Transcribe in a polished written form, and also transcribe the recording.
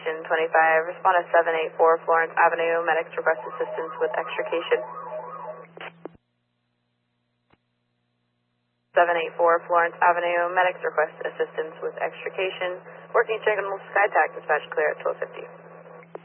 25, respond to 784 Florence Avenue, medics request assistance with extrication. 784 Florence Avenue, medics request assistance with extrication. Working signal SkyTac, dispatch clear at 1250.